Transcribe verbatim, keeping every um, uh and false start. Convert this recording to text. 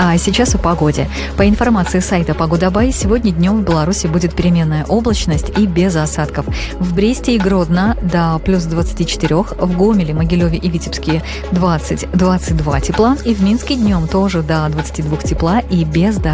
А сейчас о погоде. По информации сайта Погода.бай, сегодня днем в Беларуси будет переменная облачность и без осадков. В Бресте и Гродно до плюс двадцати четырёх, в Гомеле, Могилеве и Витебске двадцать - двадцать два тепла, и в Минске днем тоже до двадцати двух тепла и без дождя.